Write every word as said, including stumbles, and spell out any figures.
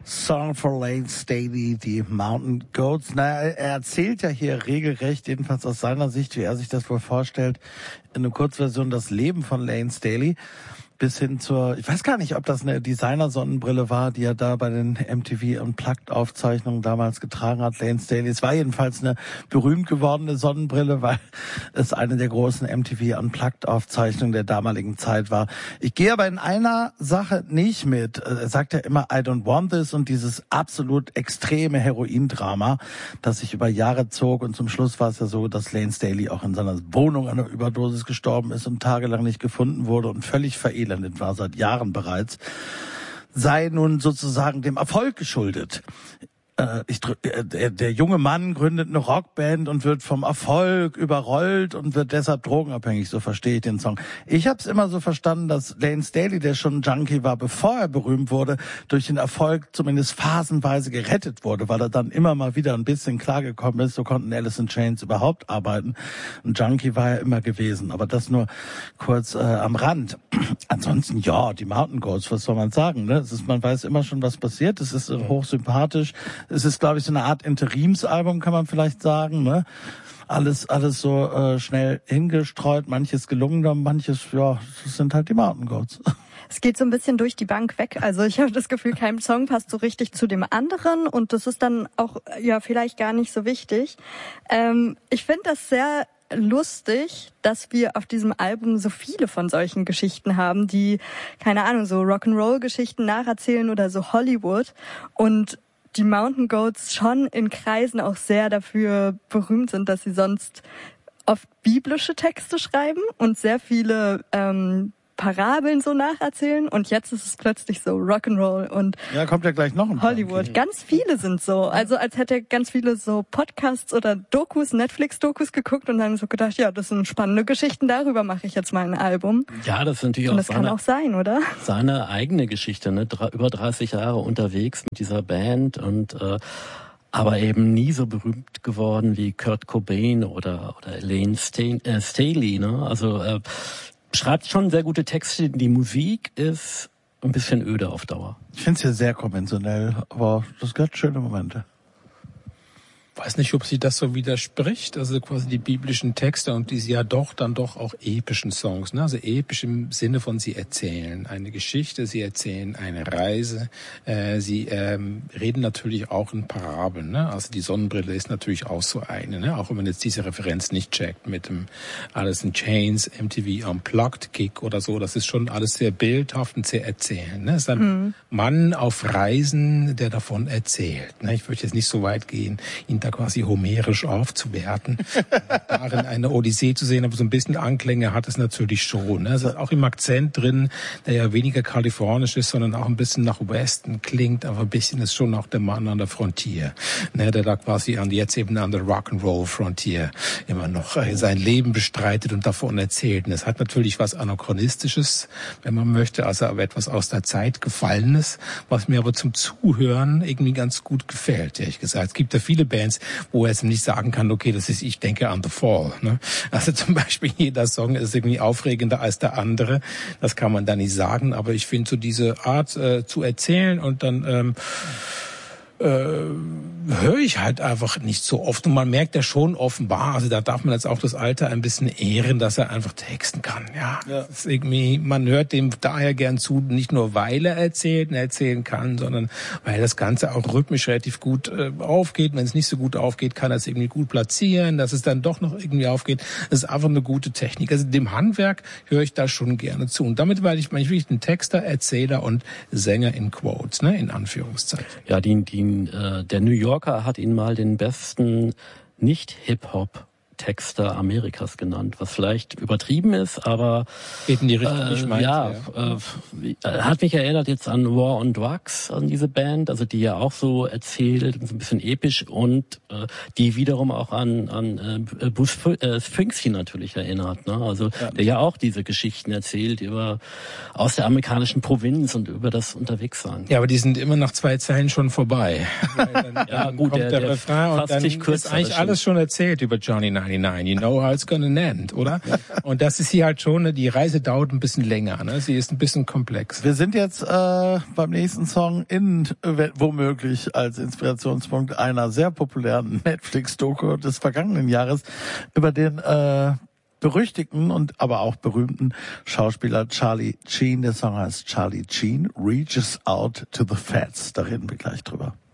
Song for Lane Staley, die Mountain Goats. Na, er erzählt ja hier regelrecht, jedenfalls aus seiner Sicht, wie er sich das wohl vorstellt, in einer Kurzversion das Leben von Lane Staley. Bis hin zur, ich weiß gar nicht, ob das eine Designer-Sonnenbrille war, die er da bei den M T V Unplugged-Aufzeichnungen damals getragen hat, Lane Staley. Es war jedenfalls eine berühmt gewordene Sonnenbrille, weil es eine der großen M T V Unplugged-Aufzeichnungen der damaligen Zeit war. Ich gehe aber in einer Sache nicht mit. Er sagt ja immer, I don't want this, und dieses absolut extreme Heroindrama, das sich über Jahre zog, und zum Schluss war es ja so, dass Lane Staley auch in seiner Wohnung an einer Überdosis gestorben ist und tagelang nicht gefunden wurde und völlig verelend war, seit Jahren bereits, sei nun sozusagen dem Erfolg geschuldet. Äh, ich, äh, der, der junge Mann gründet eine Rockband und wird vom Erfolg überrollt und wird deshalb drogenabhängig, so verstehe ich den Song. Ich habe es immer so verstanden, dass Lane Staley, der schon Junkie war, bevor er berühmt wurde, durch den Erfolg zumindest phasenweise gerettet wurde, weil er dann immer mal wieder ein bisschen klargekommen ist. So konnten Alice in Chains überhaupt arbeiten. Ein Junkie war er immer gewesen, aber das nur kurz äh, am Rand. Ansonsten, ja, die Mountain Goats, was soll man sagen? Ne? Es ist, man weiß immer schon, was passiert. Es ist äh, hochsympathisch. Es ist, glaube ich, so eine Art Interimsalbum, kann man vielleicht sagen. Ne? Alles, alles so äh, schnell hingestreut, manches gelungener, manches, ja, das sind halt die Mountain Goats. Es geht so ein bisschen durch die Bank weg. Also ich habe das Gefühl, kein Song passt so richtig zu dem anderen, und das ist dann auch ja vielleicht gar nicht so wichtig. Ähm, ich finde das sehr lustig, dass wir auf diesem Album so viele von solchen Geschichten haben, die, keine Ahnung, so Rock'n'Roll-Geschichten nacherzählen oder so Hollywood, und die Mountain Goats schon in Kreisen auch sehr dafür berühmt sind, dass sie sonst oft biblische Texte schreiben und sehr viele ähm, Parabeln so nacherzählen, und jetzt ist es plötzlich so Rock'n'Roll und ja, kommt ja gleich noch ein Hollywood. Punkt. Ganz viele sind so. Also als hätte er ganz viele so Podcasts oder Dokus, Netflix-Dokus geguckt und dann so gedacht, ja, das sind spannende Geschichten, darüber mache ich jetzt mal ein Album. Ja, das ist natürlich und auch das seine, kann auch sein, oder? Seine eigene Geschichte, ne? Dre- über dreißig Jahre unterwegs mit dieser Band und äh, aber eben nie so berühmt geworden wie Kurt Cobain oder oder Lane Sta- äh, Staley, ne? Also äh, schreibt schon sehr gute Texte. Die Musik ist ein bisschen öde auf Dauer. Ich finde es ja sehr konventionell, aber das gehört schöne Momente. Weiß nicht, ob sie das so widerspricht, also quasi die biblischen Texte und diese ja doch dann doch auch epischen Songs, ne? Also episch im Sinne von, sie erzählen eine Geschichte, sie erzählen eine Reise, äh, sie ähm, reden natürlich auch in Parabeln, ne? Also die Sonnenbrille ist natürlich auch so eine, ne? Auch wenn man jetzt diese Referenz nicht checkt mit dem Alice in Chains, M T V Unplugged Gig oder so, das ist schon alles sehr bildhaft und sehr erzählend, ne? Es ist ein mhm. Mann auf Reisen, der davon erzählt, ne? Ich möchte jetzt nicht so weit gehen, ihn da quasi homerisch aufzuwerten, darin eine Odyssee zu sehen, aber so ein bisschen Anklänge hat es natürlich schon. Ne? Es ist auch im Akzent drin, der ja weniger kalifornisch ist, sondern auch ein bisschen nach Westen klingt, aber ein bisschen ist schon auch der Mann an der Frontier, ne? Der da quasi an jetzt eben an der Rock'n'Roll Frontier immer noch sein Leben bestreitet und davon erzählt. Und es hat natürlich was Anachronistisches, wenn man möchte, also aber etwas aus der Zeit Gefallenes, was mir aber zum Zuhören irgendwie ganz gut gefällt, ehrlich gesagt. Es gibt ja viele Bands, wo er jetzt nicht sagen kann, okay, das ist, ich denke an The Fall. Ne? Also zum Beispiel, jeder Song ist irgendwie aufregender als der andere. Das kann man da nicht sagen, aber ich finde so diese Art äh, zu erzählen und dann ähm, äh, höre ich halt einfach nicht so oft. Und man merkt ja schon offenbar, also da darf man jetzt auch das Alter ein bisschen ehren, dass er einfach texten kann. Ja, ja. Das ist irgendwie, man hört dem daher gern zu, nicht nur weil er erzählt und erzählen kann, sondern weil das Ganze auch rhythmisch relativ gut äh, aufgeht. Wenn es nicht so gut aufgeht, kann er es irgendwie gut platzieren, dass es dann doch noch irgendwie aufgeht. Das ist einfach eine gute Technik. Also dem Handwerk höre ich da schon gerne zu. Und damit war ich wirklich ein Texter, Erzähler und Sänger in Quotes, ne, in Anführungszeichen. Ja, die, die, äh, der New Yorker hat ihn mal den besten Nicht-Hip-Hop Texter Amerikas genannt, was vielleicht übertrieben ist, aber geht in die Richtung, äh, ich meinte, ja, ja. Äh, hat mich erinnert jetzt an War on Drugs, an diese Band, also die ja auch so erzählt, so ein bisschen episch und äh, die wiederum auch an an äh, Bruce äh, Springsteen natürlich erinnert, ne? Also ja. der ja auch diese Geschichten erzählt über aus der amerikanischen Provinz und über das Unterwegssein. Ja, aber die sind immer nach zwei Zeilen schon vorbei. Weil dann, ja, dann gut, kommt der, der, der Refrain und dann ist eigentlich alles schon erzählt über Johnny Nice. neunundneunzig, you know how it's gonna end, oder? Und das ist hier halt schon, die Reise dauert ein bisschen länger, ne? Sie ist ein bisschen komplex. Wir sind jetzt äh, beim nächsten Song in, äh, womöglich als Inspirationspunkt einer sehr populären Netflix-Doku des vergangenen Jahres über den äh, berüchtigten und aber auch berühmten Schauspieler Charlie Sheen. Der Song heißt Charlie Sheen, Reaches Out to the Fats. Da reden wir gleich drüber.